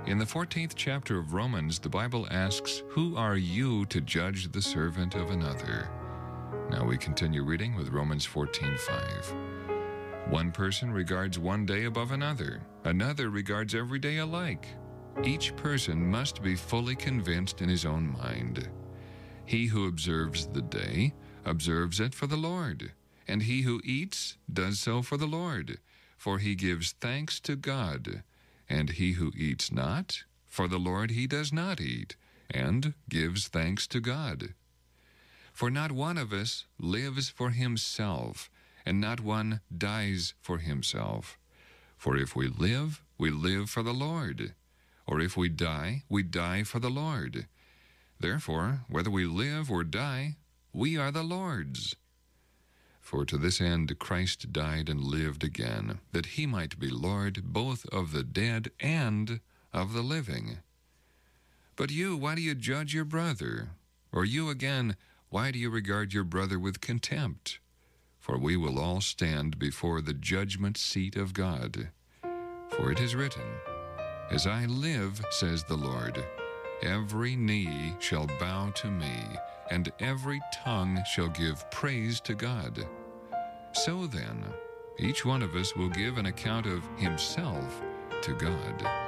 In the 14th chapter of Romans, the Bible asks, "Who are you to judge the servant of another?" Now we continue reading with Romans 14:5. One person regards one day above another. Another regards every day alike. Each person must be fully convinced in his own mind. He who observes the day observes it for the Lord, and he who eats does so for the Lord, for he gives thanks to God. And he who eats not, for the Lord he does not eat, and gives thanks to God. For not one of us lives for himself, and not one dies for himself. For if we live for the Lord. Or if we die for the Lord. Therefore, whether we live or die, we are the Lord's. For to this end Christ died and lived again, that he might be Lord both of the dead and of the living. But you, why do you judge your brother? Or you again, why do you regard your brother with contempt? For we will all stand before the judgment seat of God. For it is written, "As I live, says the Lord, every knee shall bow to me, and every tongue shall give praise to God." So then, each one of us will give an account of himself to God.